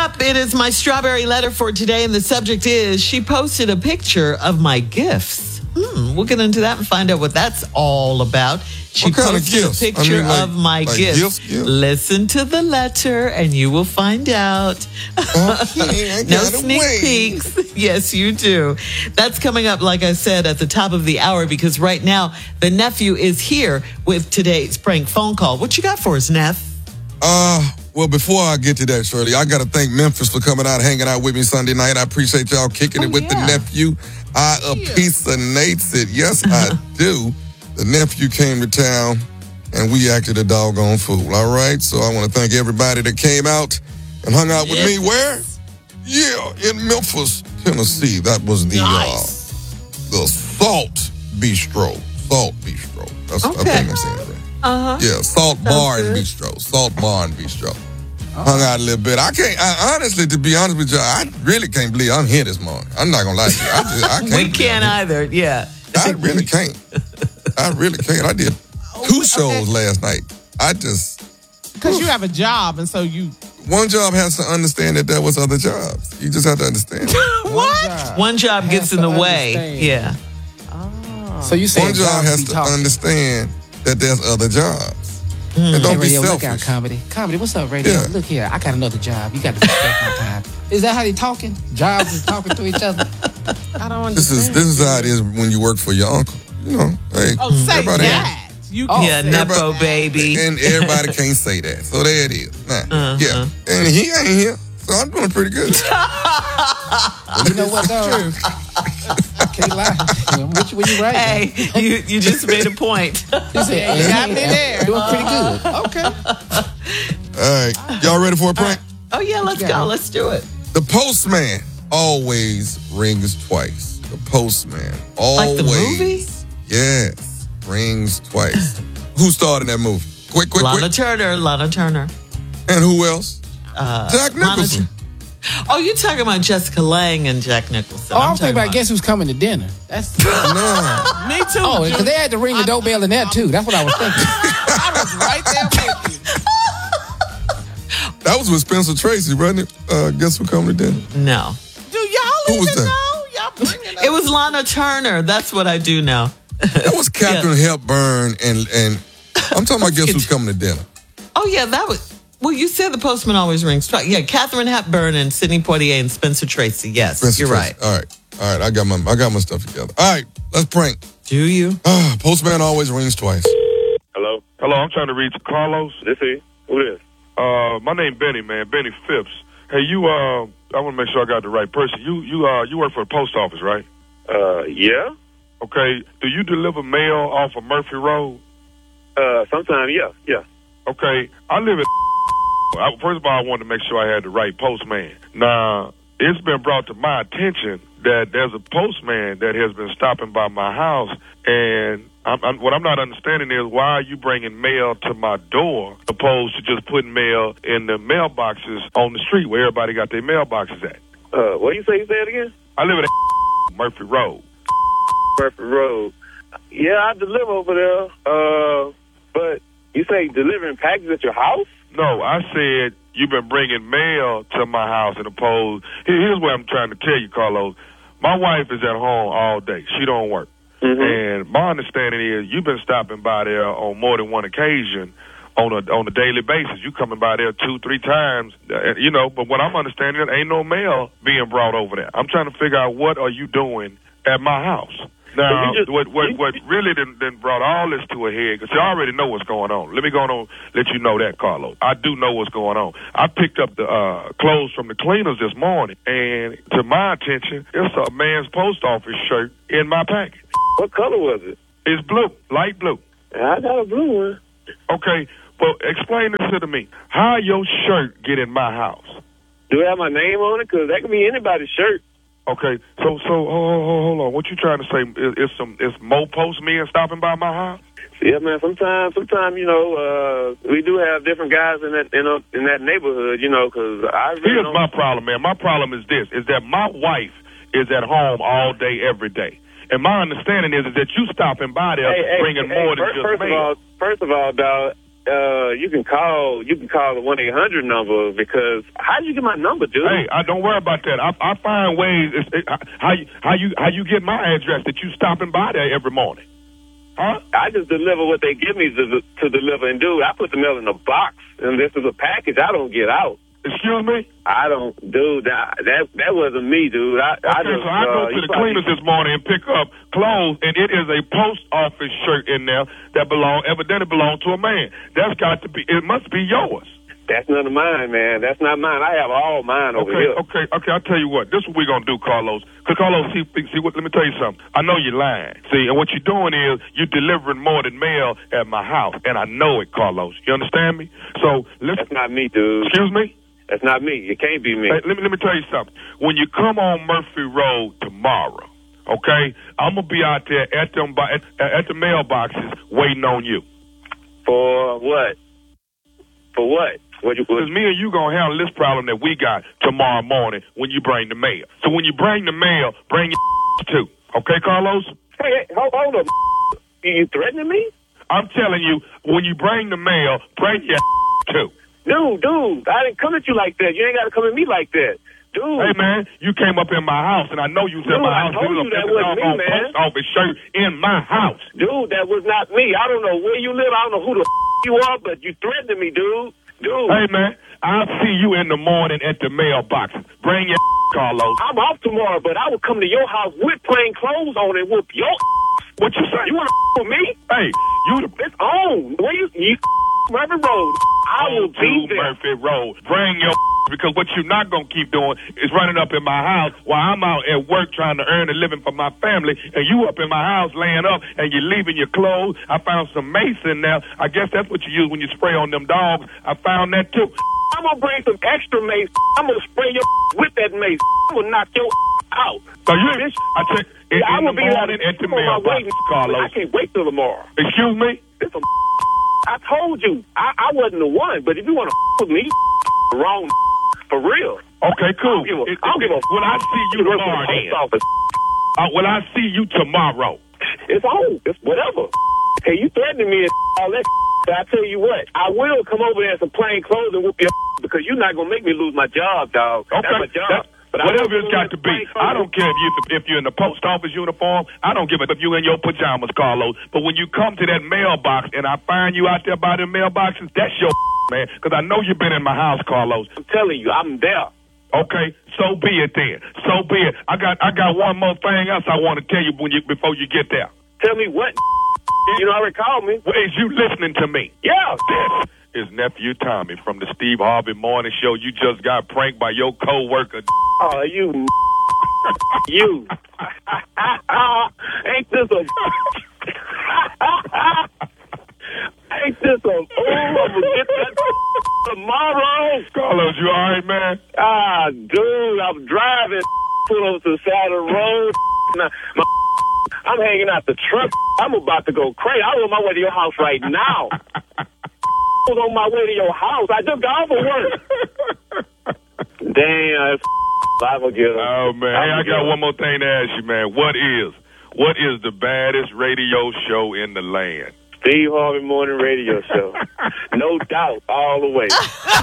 up, it is my strawberry letter for today, and the subject is she posted a picture of my gifts. We'll get into that and find out what that's all about. She What kind of posted gifts? a picture of my like gifts. gifts? Listen to the letter, and you will find out. Okay, I No gotta sneak wait. peeks. Yes, you do. That's coming up, like I said, at the top of the hour, because right now the nephew is here with today's prank phone call. What you got for us, Neff? Well, before I get to that, Shirley, I got to thank Memphis for coming out, hanging out with me Sunday night. I appreciate y'all kicking it with the nephew. I appreciates it. Yes, I do. The nephew came to town, and we acted a doggone fool, all right? So I want to thank everybody that came out and hung out with me. Where? Yeah, in Memphis, Tennessee. That was the Salt Bistro. Salt Bistro. That's, I think I'm saying it right. Yeah, Salt Bar and Bistro. Salt Bar and Bistro. Hung out a little bit. Honestly, to be honest with you, I really can't believe I'm here this morning. I'm not going to lie to you. I can't. We can't either, yeah. I really can't. I really can't. I did 2 shows last night. Because you have a job, and so you... One job has to understand that there was other jobs. You just have to understand. What? One job gets in the way. Yeah. So you say one job has to understand that there's other jobs. And don't be radio, selfish. Look out, Comedy. Comedy, what's up, radio? Yeah. Look here, I got another job. You got to respect my time. Is that how they talking? Jobs is talking to each other? I don't understand. This is how it is when you work for your uncle. You know, hey, Say everybody that. You can Yeah, say Nepo that. baby. And everybody can't say that. So there it is. Nah, yeah. And he ain't here. So I'm doing pretty good. You know what, though? Can't lie. I'm with you when you're right. Hey, you just made a point. You said, You got me there. Doing pretty good. Okay. All right. Y'all ready for a prank? Oh, yeah, let's go. Let's do it. The postman always rings twice. The postman always. Like the movie? Yes. Rings twice. Who starred in that movie? Quick. Lana Turner. And who else? Jack Nicholson. Oh, you're talking about Jessica Lange and Jack Nicholson. Oh, I'm thinking about Guess Who's Coming to Dinner. That's No. Me too. Oh, because they had to ring the doorbell in that, too. That's what I was thinking. I was right there with you. That was with Spencer Tracy, wasn't it? Guess Who Coming to Dinner? No. Do y'all Who was even that? know? Y'all bringing up. It was Lana Turner. That's what I do know. That was Catherine Hepburn and I'm talking about Guess Who's Coming to Dinner. Oh, yeah, that was... Well, you said the postman always rings twice. Yeah, Catherine Hepburn and Sidney Poitier and Spencer Tracy. Yes, Spencer you're Tracy. right. All right. I got my stuff together. All right, let's prank. Do you? Postman always rings twice. Hello, I'm trying to reach Carlos. This is who this? My name Benny, man, Benny Phipps. Hey, you, I want to make sure I got the right person. You work for the post office, right? Yeah. Okay. Do you deliver mail off of Murphy Road? Sometimes, yeah. Okay. I live in. First of all, I wanted to make sure I had the right postman. Now, it's been brought to my attention that there's a postman that has been stopping by my house, and what I'm not understanding is why are you bringing mail to my door opposed to just putting mail in the mailboxes on the street where everybody got their mailboxes at? What do you say? You say it again? I live in Murphy Road. Murphy Road. Yeah, I deliver over there. But you say delivering packages at your house? No, I said you've been bringing mail to my house and opposed. Here's what I'm trying to tell you, Carlos. My wife is at home all day. She don't work. Mm-hmm. And my understanding is you've been stopping by there on more than one occasion on a daily basis. You coming by there 2-3 times, but what I'm understanding, there ain't no mail being brought over there. I'm trying to figure out what are you doing at my house. Now, what really done brought all this to a head, because you already know what's going on. Let me go on and let you know that, Carlos. I do know what's going on. I picked up the clothes from the cleaners this morning, and to my attention, it's a man's post office shirt in my package. What color was it? It's blue, light blue. I got a blue one. Okay, but explain this to me. How your shirt get in my house? Do it have my name on it? Because that could be anybody's shirt. Okay, so hold on. What you trying to say? Is more postmen stopping by my house? Yeah, man. Sometimes, we do have different guys in that neighborhood, because I really Here's my problem, man. My problem is this: is that my wife is at home all day, every day, and my understanding is that you stopping by there bringing more than just mail. First of all, dog, you can call the 1-800 number because how did you get my number, dude? Hey, don't worry about that. I find ways. How you get my address that you stopping by there every morning? Huh? I just deliver what they give me to deliver, and dude, I put the mail in a box, and this is a package I don't get out. Excuse me? I don't, dude. That wasn't me, dude. I go to the cleaners this morning and pick up clothes, and it is a post office shirt in there that evidently belonged to a man. That's got to be. It must be yours. That's none of mine, man. That's not mine. I have all mine over here. Okay. I'll tell you what. This is what we're gonna do, Carlos. Because Carlos, see what? Let me tell you something. I know you're lying. See, and what you're doing is you're delivering more than mail at my house, and I know it, Carlos. You understand me? So listen. That's not me, dude. Excuse me? That's not me. It can't be me. Hey, let me tell you something. When you come on Murphy Road tomorrow, okay, I'm gonna be out there at the mailboxes waiting on you. For what? For what? Because me and you gonna handle this problem that we got tomorrow morning when you bring the mail. So when you bring the mail, bring your too. Okay, Carlos? Hey, hold up. Are you threatening me? I'm telling you, when you bring the mail, bring your too. Dude, I didn't come at you like that. You ain't got to come at me like that. Dude. Hey, man, you came up in my house, and I know you was in my house. I told you that wasn't me, man. Post office shirt in my house. Dude, that was not me. I don't know where you live. I don't know who the you are, but you threatened me, dude. Hey, man, I'll see you in the morning at the mailbox. Bring your Carlos. I'm off tomorrow, but I will come to your house with plain clothes on and whoop your What you say? You want to with me? Hey, It's on. Where you Murphy Road. I will be there. Murphy Road. Bring your because what you're not going to keep doing is running up in my house while I'm out at work trying to earn a living for my family, and you up in my house laying up, and you're leaving your clothes. I found some mace in there. I guess that's what you use when you spray on them dogs. I found that, too. I'm going to bring some extra mace. I'm going to spray your with that mace. I'm going to knock your out. So I will be out at the mailbox, Carlos. I can't wait till tomorrow. Excuse me? I told you. I wasn't the one, but if you want to with me, wrong. For real. Okay, cool. I don't give a When I see you tomorrow, when I see you tomorrow. It's on. It's whatever. Hey, you threatening me and all that. But I tell you what, I will come over there in some plain clothes and whoop your because you're not going to make me lose my job, dog. Okay. That's my job. Whatever it's got to be. I don't care if you're in the post office uniform. I don't give a if you're in your pajamas, Carlos. But when you come to that mailbox and I find you out there by the mailboxes, that's your man. Because I know you've been in my house, Carlos. I'm telling you, I'm there. Okay, so be it then. So be it. I got one more thing else I want to tell you before you get there. Tell me what? You already called me. Well, is you listening to me? Yeah. This is Nephew Tommy from the Steve Harvey Morning Show. You just got pranked by your coworker. Oh, you. You. Ain't this a... Ain't this a... Oh, I'm going to get that tomorrow. Carlos, you all right, man? Dude, I'm driving. Pull over to the side of the road. I'm hanging out the truck. I'm about to go crazy. I'm on my way to your house right now. I was on my way to your house. I just got off of work. Damn, I forget. Oh, man. Hey, I got one more thing to ask you, man. What is the baddest radio show in the land? Steve Harvey Morning Radio Show. No doubt, all the way.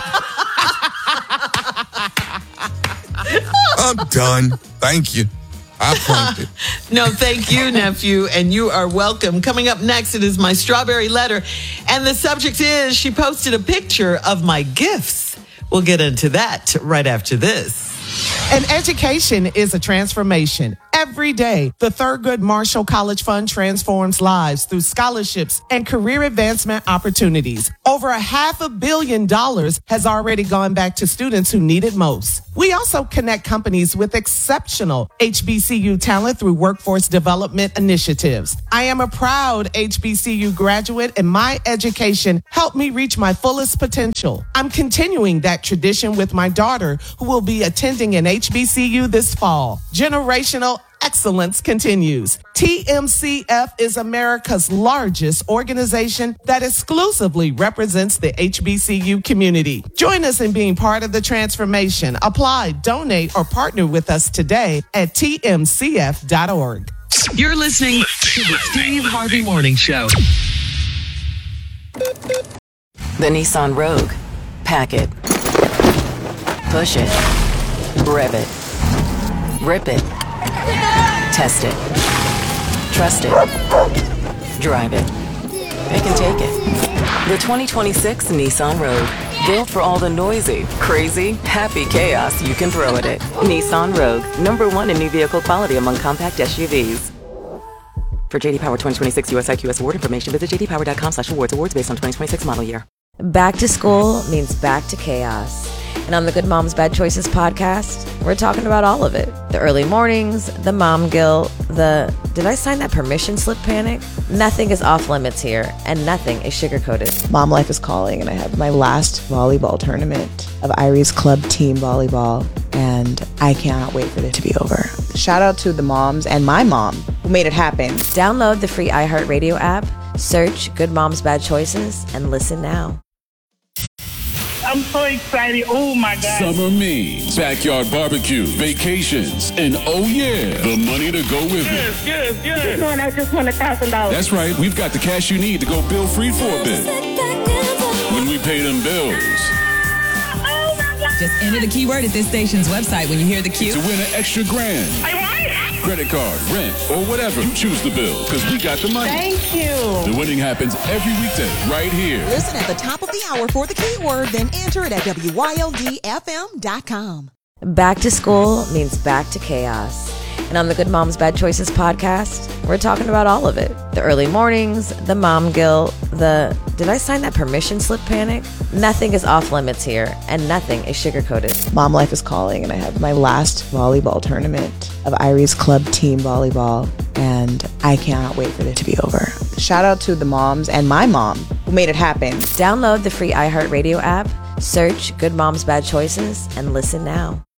I'm done. Thank you. I pranked it. No, thank you, nephew, and you are welcome. Coming up next, it is my strawberry letter, and the subject is she posted a picture of my gifts. We'll get into that right after this. An education is a transformation. Every day, the Thurgood Marshall College Fund transforms lives through scholarships and career advancement opportunities. Over $500 million has already gone back to students who need it most. We also connect companies with exceptional HBCU talent through workforce development initiatives. I am a proud HBCU graduate, and my education helped me reach my fullest potential. I'm continuing that tradition with my daughter, who will be attending an HBCU this fall. Generational excellence continues. TMCF is America's largest organization that exclusively represents the HBCU community. Join us in being part of the transformation. Apply, donate, or partner with us today at tmcf.org. You're listening to the Steve Harvey Morning Show. The Nissan Rogue. Pack it. Push it. Rev it. Rip it. Test it. Trust it. Drive it. Pick and take it. The 2026 Nissan Rogue. Built for all the noisy, crazy, happy chaos you can throw at it. Nissan Rogue. #1 in new vehicle quality among compact SUVs. For JD Power 2026 US IQS award information, visit jdpower.com/awards. Awards based on 2026 model year. Back to school means back to chaos. And on the Good Moms Bad Choices podcast, we're talking about all of it. The early mornings, the mom guilt, the did I sign that permission slip panic? Nothing is off limits here, and nothing is sugar-coated. Mom life is calling, and I have my last volleyball tournament of Irie's Club Team Volleyball, and I cannot wait for it to be over. Shout out to the moms and my mom who made it happen. Download the free iHeartRadio app, search Good Moms Bad Choices, and listen now. I'm so excited. Oh, my God. Summer means backyard barbecue, vacations, and oh, yeah, the money to go with it. Yes. No, I just want $1,000. That's right. We've got the cash you need to go bill free for a bit. When we pay them bills. Oh, my God. Just enter the keyword at this station's website when you hear the cue. To win an extra grand. I want it. Credit card, rent, or whatever. You choose the bill, because we got the money. Thank you. The winning happens every weekday, right here. Listen at the top of the hour for the keyword, then enter it at WYLDFM.com. Back to school means back to chaos. And on the Good Moms Bad Choices podcast, we're talking about all of it. The early mornings, the mom guilt, the did I sign that permission slip panic? Nothing is off limits here, and nothing is sugar-coated. Mom life is calling, and I have my last volleyball tournament of Irie's Club Team Volleyball, and I cannot wait for it to be over. Shout out to the moms and my mom who made it happen. Download the free iHeartRadio app, search Good Moms Bad Choices, and listen now.